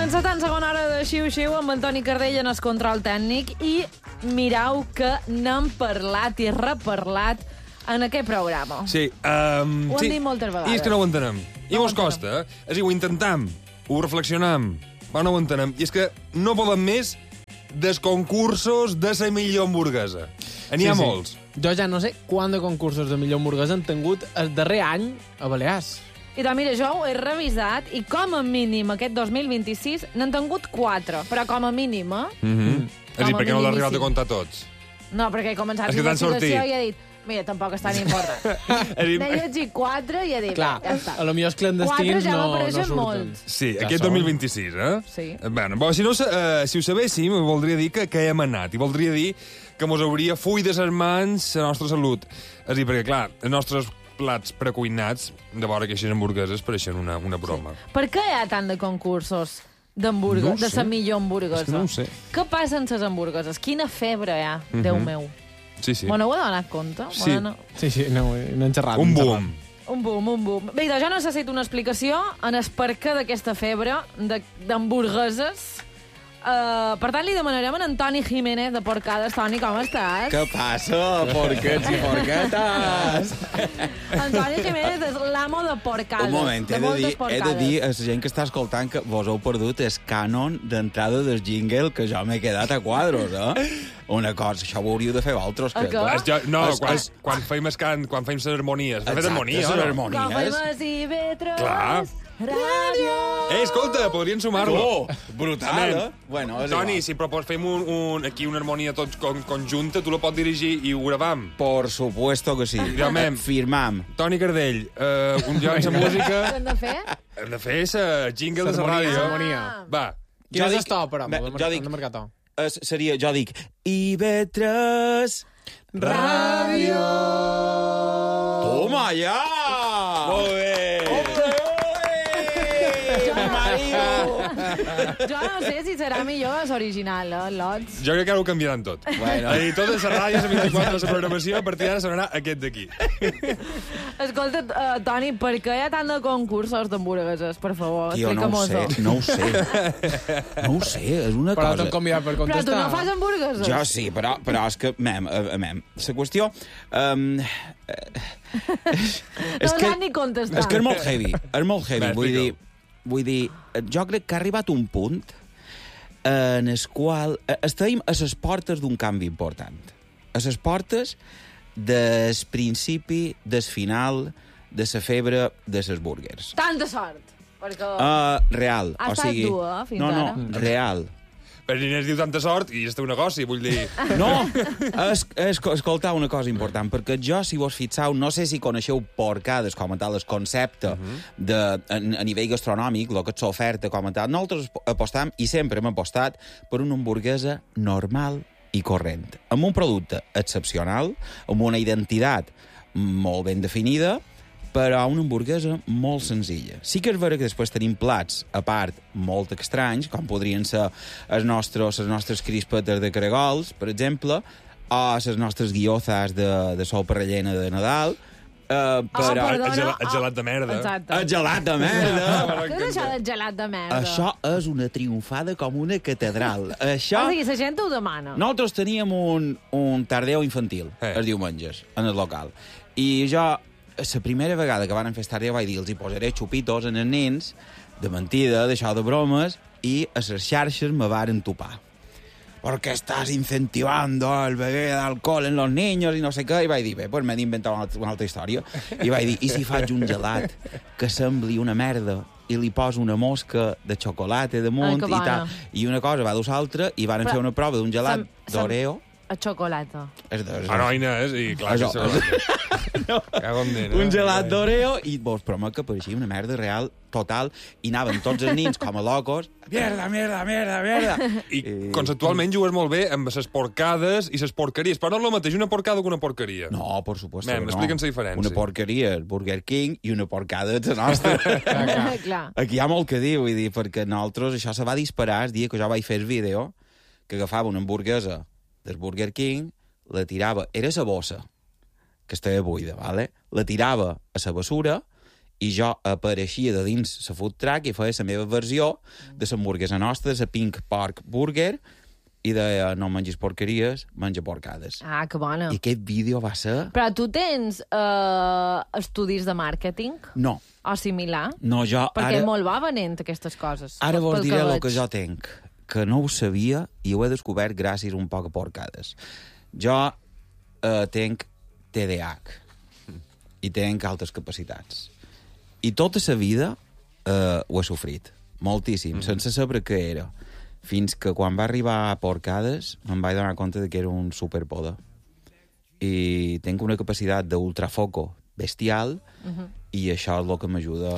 Comença tan segona hora de xiu-xiu amb Antoni Cardell en el control tècnic i mirau que n'hem parlat i reparlat en aquest programa. Sí. Ho hem dit moltes vegades. I és que no ho entenem. I mos costa. És a dir, ho intentam, ho reflexionam, però no ho entenem. I és que no volem més dels concursos de la millor hamburguesa. N'hi ha molts. Jo ja no sé quant de concursos de millor hamburguesa han tingut el darrer any a Balears. I doncs, mira, jo ho he revisat i com a mínim aquest 2026 n'han tingut 4, però com a mínim, És a dir, perquè no l'ha arribat a comptar tots. No, perquè he començat És que la t'han sortit. investigació i he dit, mira, tampoc és tan important. N'he llegit 4 i he dit, Clar, ja està. a lo millor els 4 clandestins ja no m'apareixen surten. molts. Sí, Ja aquest són. 2026, Sí. Bueno, si ho sabéssim, voldria dir que hem anat, i voldria dir que mos hauria full de ses mans la nostra salut. És a dir, perquè, clar, els nostres plats precuinats, de veure que aquestes hamburgueses pareixen una broma. Per què hi ha tant de concursos d'hamburgues, No ho de sé. la millor hamburguesa? És que no ho sé. Què passa amb les hamburgueses? Quina febre hi ha, Déu meu. Sí, sí. Bueno, ho he donat compte? Sí. Bueno, Sí, no hem xerrat. Un hem boom. xerrat. un boom, un boom. Bé, doncs jo necessito una explicació en el perquè d'aquesta febre d'hamburgueses. Per tant, li demanarem a Antoni Jiménez de Porcades. Toni, com estàs? ¿Qué pasa, porquets i porquetes? Antoni Jiménez és l'amo de Porcades. Un moment, de moltes he de dir a la gent que està escoltant que vos heu perdut el cànon d'entrada del jingle que jo m'he quedat a quadros, Una cosa, això ho hauríeu de fer vosaltres. A què? Quan feim quan feim les harmonies. Has fet harmonia, les o no? harmonies. Com fem i vetres, Clar. ràdio... Escolta, podrien sumar-lo. Brutal, Bueno, és Toni, igual. si fem aquí una harmonia tots conjunta, tu la pots dirigir i ho gravam. Por supuesto que sí. Firmem. Firmam. Toni Cardell, un lloc de música... Què hem de fer? Hem de fer la jingle de la ràdio. Ceremonia. Va. Quin Jo és dic- el to, però? Bé, Hem jo dic- de marcar to. Seria, jo dic, IB3 Ràdio! Toma, ja! Molt bé. Jo no sé si serà millor l'original, Lots. Jo crec que ara ho canviaran tot. Bueno. És a dir, totes les ràdios de 24 de la programació, a partir d'ara sonarà aquest d'aquí. Escolta, Toni, per què hi ha tant de concursos d'hamburgueses? Per favor, Tio, no ho explica-mos-ho. sé, no ho sé. No ho sé, és una Però cosa... t'han convidat per Però tu contestar. no fas hamburgueses? Jo sí, però és que, la qüestió... No saps ni contestar. És que és molt heavy, Va, vull dir, jo crec que ha arribat un punt en el qual estem a les portes d'un canvi important. A les portes del principi, del final, de la febre de les burgers. Tanta sort, perquè... Real. Ha estat dur, fins no, ara. No, real. Però ni es diu tanta sort i és un negoci, vull dir... No, escoltar una cosa important, perquè jo, si vos fixeu, no sé si coneixeu Porcades com a tal, el concepte a nivell gastronòmic, el que és l'oferta com a tal. Nosaltres apostam, i sempre hem apostat, per una hamburguesa normal i corrent, amb un producte excepcional, amb una identitat molt ben definida, però una hamburguesa molt senzilla. Sí que és vera que després tenim plats, a part, molt estranys, com podrien ser les nostres crispetes de caragols, per exemple, o les nostres guiozas de sol per rellena de Nadal, però... perdona. El gelat de merda. Exacte. El gelat de merda! Què és això del gelat de merda? Això és una triomfada com una catedral. Això... O sigui, la gent ho demana. Nosaltres teníem un tardeu infantil, els diumenges, en el local. I jo, la primera vegada que van fer tardeu, vaig dir, els hi posaré xupitos en els nens, de mentida, d'això de bromes, i a les xarxes me varen topar. Porque estás incentivando el beber de alcohol en los niños i no sé què. I vaig dir, bé, pues m'he d'inventar una altra història. I vaig dir, i si faig un gelat que sembli una merda i li poso una mosca de xocolata damunt que i tal. bona. I una cosa va dus l'altra i varen fer una prova d'un gelat d'Oreo. A xocolata. Heroïna, i clar que Cago en Déu. Un gelat d'Oreo i vos promet que pareixia una merda real total i anaven tots els nins com a locos. Mierda, mierda, mierda, mierda. I conceptualment jugues molt bé amb les porcades i les porqueries, però no és el mateix una porcada que una porqueria. No, por supuesto que no. Explica'ns la diferència. Una porqueria és Burger King i una porcada és la nostra. Clar. Aquí hi ha molt que dir, vull dir, perquè nosaltres això se va disparar el dia que jo vaig fer el vídeo, que agafava una hamburguesa del Burger King, la tirava, era la bossa, que estava buida, ¿vale? La tirava a la bessura i jo apareixia de dins la food truck i feia la meva versió de l'hamburguesa nostra, la Pink Pork Burger, i deia, no mengis porqueries, menja porcades. Ah, que bona. I aquest vídeo va ser... Però tu tens estudis de màrqueting? No. O similar? No, jo Perquè ara... molt va venent aquestes coses. Ara vos pel diré el veig. que jo tenc, que no ho sabia i ho he descobert gràcies un poc a porcades. Jo tenc TDAH i tenc altes capacitats. I tota la vida ho he sofrit, moltíssim, sense saber què era. Fins que quan va arribar a porcades me'n vaig donar compte de que era un superpoder. I tenc una capacitat d'ultrafoco bestial i això és el que m'ajuda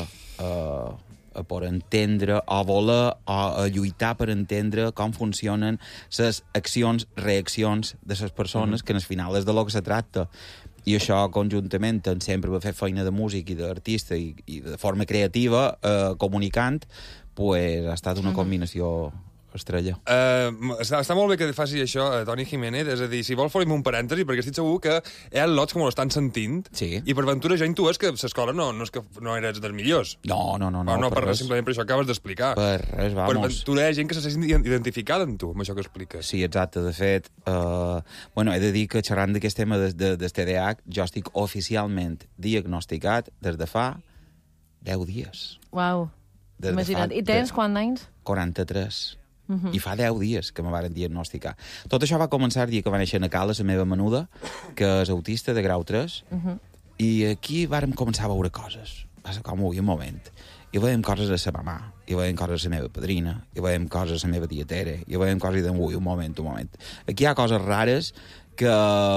a poder entendre, a voler, a lluitar per entendre com funcionen les accions, reaccions de les persones, que al final és de lo que se tracta. I això, conjuntament, sempre va fer feina de músic i d'artista i de forma creativa, comunicant, pues, ha estat una combinació estrella. Està molt bé que faci això, Toni Jiménez, és a dir, si vols farem un parèntesi, perquè estic segur que hi ha lots que m'ho estan sentint, Sí. i per ventura jo intues que l'escola no és que no eres dels millors. No, Per res, simplement per això acabes d'explicar. Per res, Per vamos. ventura hi ha gent que se sent identificada amb tu, amb això que expliques. Sí, exacte. De fet, he de dir que xerrant d'aquest tema del TDAH, jo estic oficialment diagnosticat des de fa 10 dies. Uau, Des de imagina't. fa I tens quants anys? 43. I fa 10 dies que me varen diagnosticar. Tot això va començar el dia que va néixer na Cala, la meva menuda, que és autista de grau 3, i aquí vàrem començar a veure coses. Va ser com, un moment. I veiem coses de sa mamà, i veiem coses de la meva padrina, i veiem coses de la meva tietera, i veiem coses de, un moment. Aquí hi ha coses rares que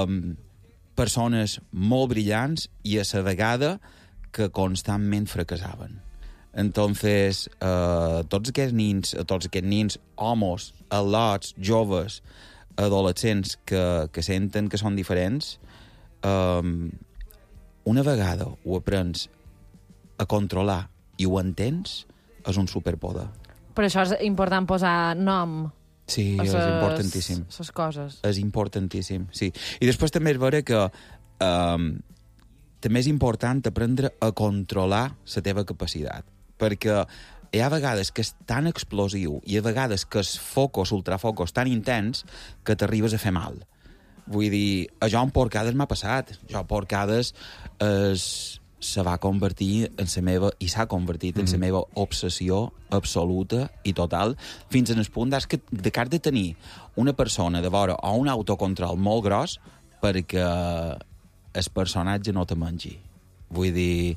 persones molt brillants i a la vegada que constantment fracassaven. Entonces, tots aquests nins, homes, al·lots, joves, adolescents que senten que són diferents, una vegada ho aprens a controlar i ho entens, és un superpoder. Per això és important posar nom Sí, a és importantíssim. les coses. És importantíssim, sí. I després també és vera que també és important aprendre a controlar la teva capacitat, perquè hi ha vegades que és tan explosiu i hi ha vegades que el focus, ultrafoco, és tan intens que t'arribes a fer mal. Vull dir, a jo en porcades m'ha passat. Jo en porcades se va convertir en la meva, i s'ha convertit en la meva obsessió absoluta i total, fins en el punt que de tenir una persona de vora o un autocontrol molt gros perquè el personatge no te mengi. Vull dir,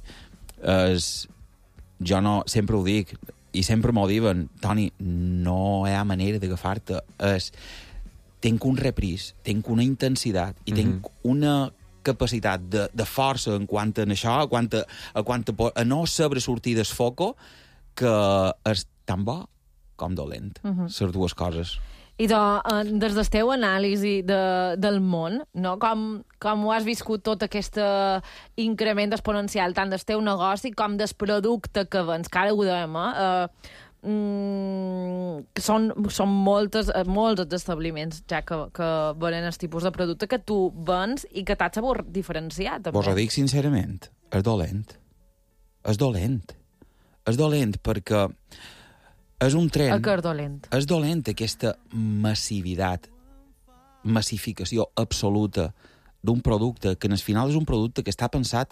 jo no, sempre ho dic, i sempre m'ho diuen, Toni, no hi ha manera d'agafar-te. Tenc un repris, tenc una intensitat i tenc una capacitat de força en quant a això, a no saber sortir del foco, que és tan bo com dolent, les dues coses. I des del teu anàlisi del món, no? Com ho has viscut tot aquest increment exponencial, tant del teu negoci com del producte que vens, que ara ho dèiem, són molts els establiments ja que venen el tipus de producte que tu vens i que t'has sabut diferenciar, també. Vos ho dic sincerament, és dolent. És dolent. És dolent perquè és un tren... El que és dolent. És dolent aquesta massificació absoluta d'un producte que al final és un producte que està pensat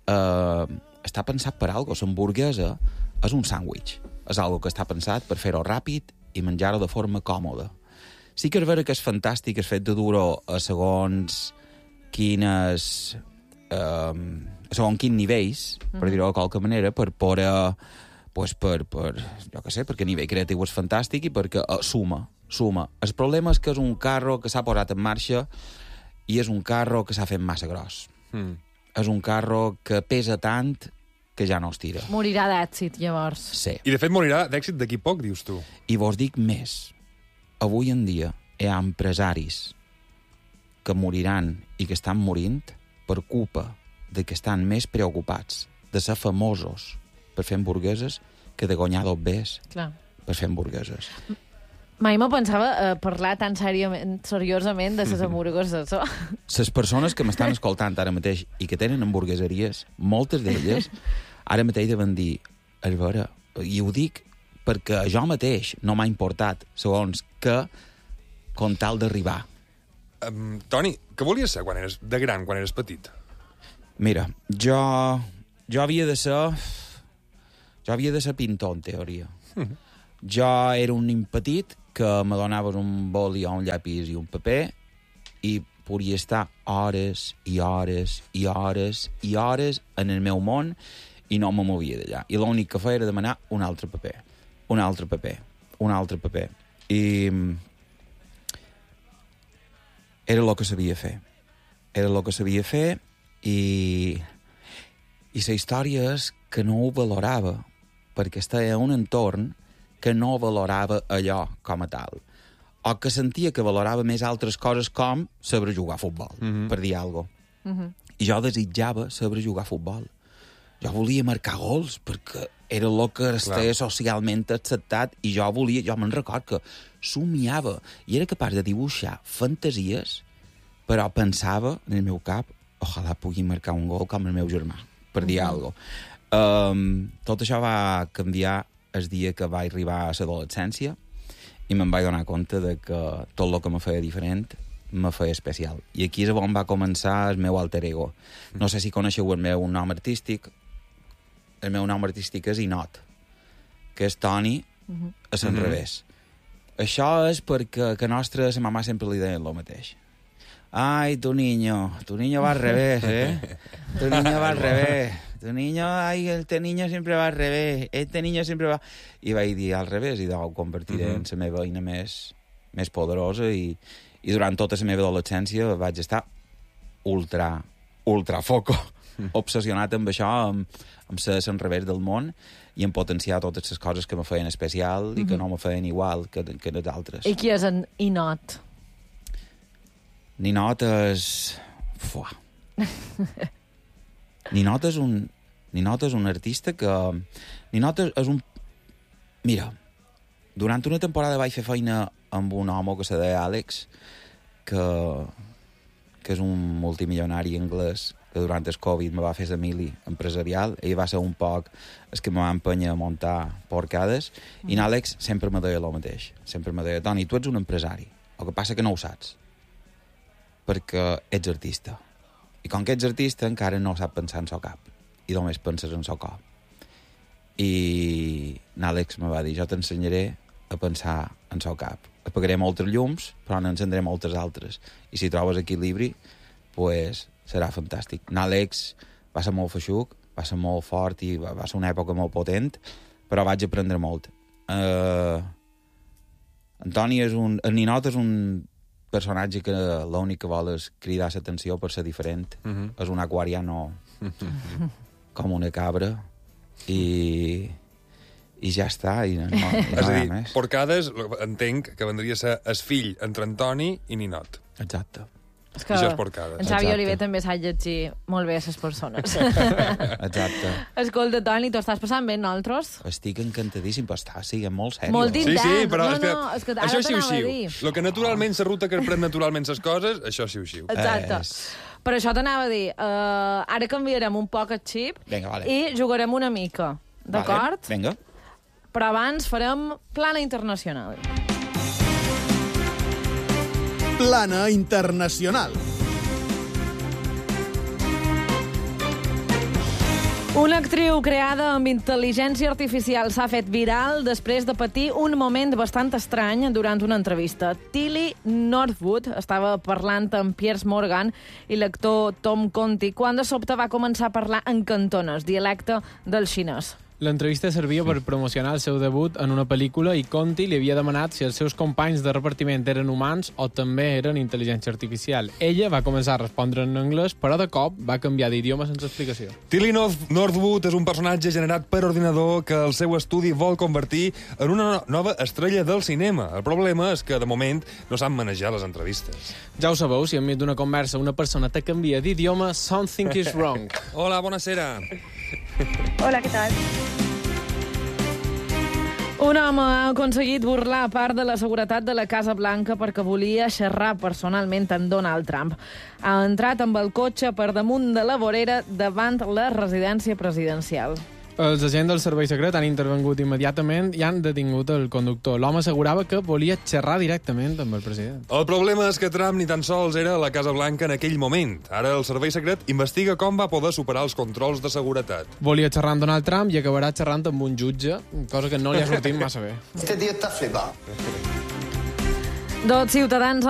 per algo. L'hamburguesa és un sàndwich. És algo que està pensat per fer-ho ràpid i menjar-ho de forma còmoda. Sí que és vera que és fantàstic el fet de dur-ho a segons quins nivells, per dir-ho de qualque manera, per poder... jo què sé, perquè a nivell creatiu és fantàstic i perquè suma. El problema és que és un carro que s'ha posat en marxa i és un carro que s'ha fet massa gros. És un carro que pesa tant que ja no es tira. Morirà d'èxit, llavors. Sí. I, de fet, morirà d'èxit d'aquí poc, dius tu. I vos dic més. Avui en dia hi ha empresaris que moriran i que estan morint per culpa de que estan més preocupats de ser famosos per fer hamburgueses que de guanyar dobbers per fer hamburgueses. Mai me pensava parlar tan seriosament de les hamburgueses. Les persones que m'estan escoltant ara mateix i que tenen hamburgueseries, moltes d'elles ara mateix deuen dir, és vera, i ho dic perquè jo mateix no m'ha importat, segons que, com tal d'arribar. Toni, què volies ser de gran, quan eres petit? Mira, jo havia de ser... Jo havia de ser pintor, en teoria. Jo era un nen petit que me donaves un boli o un llapis i un paper i podia estar hores i hores i hores i hores en el meu món i no me movia d'allà. I l'únic que feia era demanar un altre paper, un altre paper, un altre paper. I era el que sabia fer. Era el que sabia fer i la història és que no ho valorava, perquè estava en un entorn que no valorava allò com a tal. O que sentia que valorava més altres coses com saber jugar a futbol, per dir alguna cosa. I jo desitjava saber jugar a futbol. Jo volia marcar gols, perquè era el que estava socialment acceptat, i jo me'n record que somiava, i era capaç de dibuixar fantasies, però pensava en el meu cap, ojalà pugui marcar un gol com el meu germà, per dir alguna cosa. Tot això va canviar el dia que vaig arribar a l'adolescència i me'n vaig donar compte de que tot el que me feia diferent me feia especial. I aquí és on va començar el meu alter ego. No sé si coneixeu el meu nom artístic. El meu nom artístic és Inot, que és Toni a l'enrevés. Això és perquè a nostra sa mamà sempre li deien el mateix. Ai, tu niño va al revés, Tu niño va al revés. Tu niño, ai, este niño siempre va al revés. Este niño siempre va... I vaig dir al revés, i ho convertiré en la meva eina més poderosa, i durant tota la meva adolescència vaig estar ultra foco, obsessionat amb això, amb ser l'enrevés del món, i en potenciar totes les coses que me feien especial i que no me feien igual que les altres. I qui és en Inot? Ninot és... Ninot és un artista que... Ninot és un... Mira, durant una temporada vaig fer feina amb un home que se deia Àlex, que és un multimilionari anglès que durant el Covid me va fer l'Emili empresarial. Ell va ser un poc el que me va empènyer a muntar porcades, i Àlex sempre me deia el mateix. Sempre me deia, Toni, tu ets un empresari, el que passa que no ho saps, perquè ets artista. I com que ets artista encara no sap pensar en so cap, i només penses en so cor. I l'Àlex me va dir, jo t'ensenyaré a pensar en so cap. Apagaré moltes llums, però n'encendré moltes altres. I si trobes equilibri, pues, serà fantàstic. L'Àlex va ser molt feixuc, va ser molt fort i va ser una època molt potent, però vaig aprendre molt. Antoni és un... El Ninot és un personatge que l'únic que vol és cridar l'atenció per ser diferent. És un aquariano com una cabra i ja està. I no és a dir, més. Porcades, entenc que vendria a ser el fill entre Antoni i Ninot. Exacte. És que Això és Porcades. en Xavi Exacte. Oliver també s'ha llegit molt bé a les persones. Exacte. Escolta, Toni, t'ho estàs passant bé, nosaltres? Estic encantadíssim, però està siguent molt seriós. Molt intens. Sí, però No, és que ara això t'anava a xiu-xiu. dir. El que naturalment, la ruta que pren naturalment les coses, això xiu-xiu. Exacte. Per això t'anava a dir, ara canviarem un poc el xip Vinga, vale. i jugarem una mica, d'acord? Vale. Vinga. Però abans farem plana internacional. Plana internacional. Una actriu creada amb intel·ligència artificial s'ha fet viral després de patir un moment bastant estrany durant una entrevista. Tilly Northwood estava parlant amb Piers Morgan i l'actor Tom Conti quan de sobte va començar a parlar en cantones, dialecte del xinès. L'entrevista servia per promocionar el seu debut en una pel·lícula i Conti li havia demanat si els seus companys de repartiment eren humans o també eren intel·ligència artificial. Ella va començar a respondre en anglès, però de cop va canviar d'idioma sense explicació. Tilly Northwood és un personatge generat per ordinador que el seu estudi vol convertir en una nova estrella del cinema. El problema és que, de moment, no sap manejar les entrevistes. Ja ho sabeu, si enmig d'una conversa una persona te canvia d'idioma, something is wrong. Hola, buonasera. Hola, ¿qué tal? Un home ha aconseguit burlar part de la seguretat de la Casa Blanca perquè volia xerrar personalment amb Donald Trump. Ha entrat amb el cotxe per damunt de la vorera davant la residència presidencial. Els agents del servei secret han intervengut immediatament i han detingut el conductor. L'home assegurava que volia xerrar directament amb el president. El problema és que Trump ni tan sols era a la Casa Blanca en aquell moment. Ara el servei secret investiga com va poder superar els controls de seguretat. Volia xerrar amb Donald Trump i acabarà xerrant amb un jutge, cosa que no li ha sortit massa bé. Este tío está flipado. Ciutadans